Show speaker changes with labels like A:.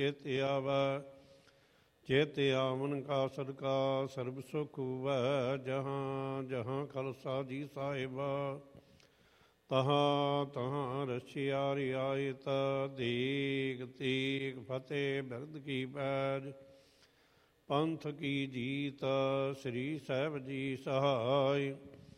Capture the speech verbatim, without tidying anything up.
A: ਚਿਤ ਆਵੈ ਚਿਤ ਆਵਨ ਕਾ ਸਦਕਾ ਸਰਬ ਸੁਖ ਹੋਵੈ। ਜਹਾਂ ਜਹਾਂ ਖਾਲਸਾ ਜੀ ਸਾਹਿਬਾ ਤਹਾਂ ਤਹਾਂ ਰਛਿਆ ਰਿਆਇਤ। ਦੇਗ ਤੇਗ ਫਤਿਹ ਬਿਰਧ ਕੀ ਪੈਜ ਪੰਥ ਕੀ ਜੀਤ। ਸ੍ਰੀ ਸਾਹਿਬ ਜੀ ਸਹਾਇ